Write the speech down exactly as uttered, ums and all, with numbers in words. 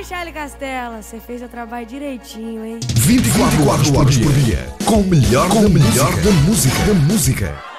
Charlie Castela, você fez o trabalho direitinho, hein? vinte e quatro horas por dia, com o melhor, com o melhor da música. Da música.